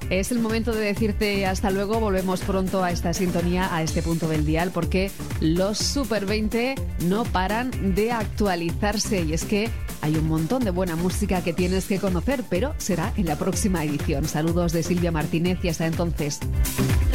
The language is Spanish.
Es el momento de decirte hasta luego. Volvemos pronto a esta sintonía, a este punto del dial, porque los Super 20 no paran de actualizarse. Y es que hay un montón de buena música que tienes que conocer, pero será en la próxima edición. Saludos de Silvia Martínez y hasta entonces.